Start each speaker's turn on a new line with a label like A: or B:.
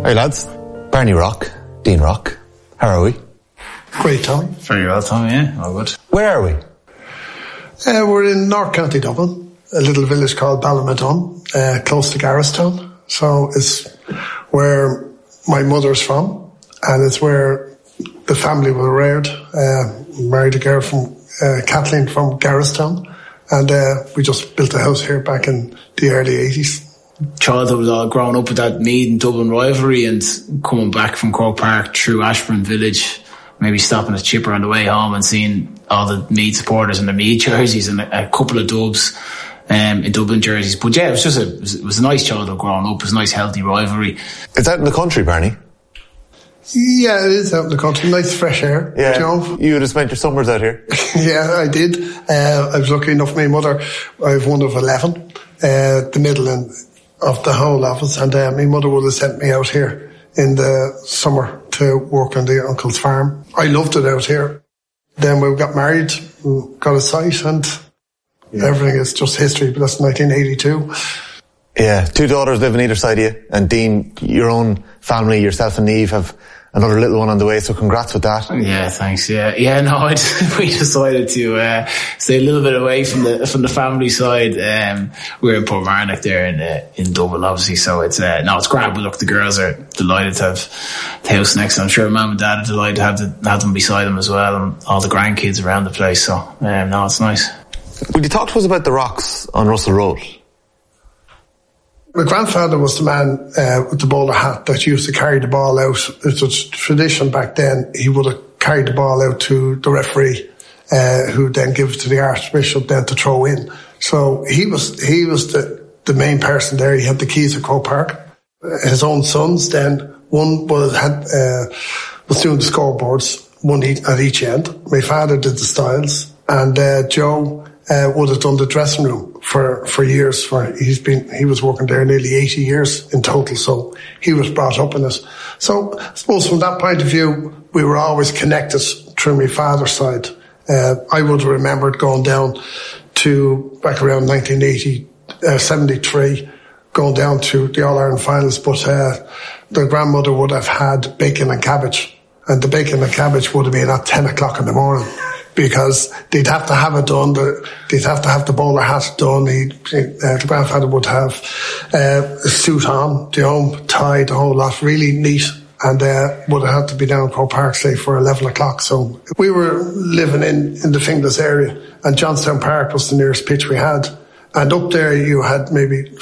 A: Hey lads, Barney Rock, Dean Rock. How are we?
B: Great, Tommy.
C: Very well, Tommy, yeah. All good.
A: Where are we?
B: We're in North County Dublin, a little village called Ballymadon, close to Garristown. So it's where my mother's from, and it's where the family were reared. Married a girl from Kathleen from Garristown, and we just built a house here back in the early 80s.
C: Childhood was all growing up with that Meath and Dublin rivalry, and coming back from Cork Park through Ashburn Village, maybe stopping at Chipper on the way home and seeing all the Meath supporters in their Meath jerseys and a couple of Dubs in Dublin jerseys. But yeah, it was a nice childhood growing up. It was a nice healthy rivalry.
A: It's out in the country, Barney.
B: Yeah, it is out in the country. Nice fresh air.
A: Yeah,
B: you know?
A: You would have spent your summers out here.
B: Yeah, I did. I was lucky enough. My mother, I have one of 11, the middle of the whole of us, and my mother would have sent me out here in the summer to work on the uncle's farm. I loved it out here. Then we got married, got a site, and everything is just history, but that's 1982.
A: Yeah, 2 daughters live on either side of you, and Dean, your own family, yourself and Niamh, have another little one on the way, so congrats with that.
C: Yeah, thanks. Yeah. No, we decided to stay a little bit away from the family side. We're in Portmarnock there in Dublin, obviously. So it's great. But look, the girls are delighted to have the house next. I'm sure Mum and Dad are delighted to have them beside them as well, and all the grandkids around the place. So no, it's nice.
A: Would you talk to us about the rocks on Russell Road?
B: My grandfather was the man with the bowler hat that used to carry the ball out. It was tradition back then. He would have carried the ball out to the referee, who then give it to the Archbishop then to throw in. So he was the main person there. He had the keys at Croke Park. His own sons then, one was doing the scoreboards, one at each end. My father did the styles, and Joe would have done the dressing room for years. He was working there nearly 80 years in total, so he was brought up in it. So I suppose from that point of view, we were always connected through my father's side. I would have remembered going down to back around 1973, going down to the All-Ireland finals, but the grandmother would have had bacon and cabbage, and the bacon and cabbage would have been at 10 o'clock in the morning, because they'd have to have it done. They'd have to have the bowler hat done. The grandfather would have a suit on, tie, the whole lot, really neat, and would have had to be down Croke Park, say, for 11 o'clock. So we were living in the Finglas area, and Johnstown Park was the nearest pitch we had. And up there you had maybe